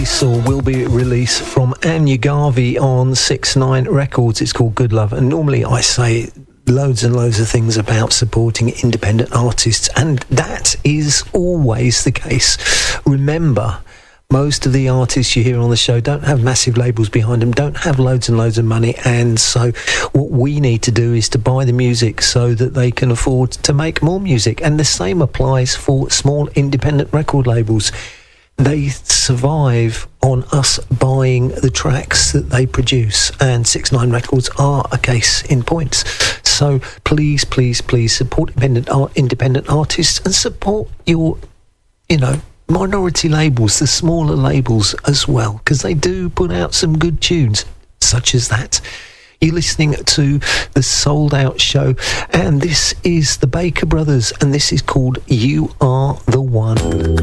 Or will be released from Anya Garvey on 6ix9ine Records. It's called Good Love, and normally I say loads and loads of things about supporting independent artists, and that is always the case. Remember, most of the artists you hear on the show don't have massive labels behind them, don't have loads and loads of money, and so what we need to do is to buy the music so that they can afford to make more music. And the same applies for small independent record labels. They survive on us buying the tracks that they produce, and 6ix9ine Records are a case in point. So please, please, please support independent artists, and support your, minority labels, the smaller labels as well, because they do put out some good tunes, such as that. You're listening to the Sold Out Show, and this is the Baker Brothers, and this is called You Are the One.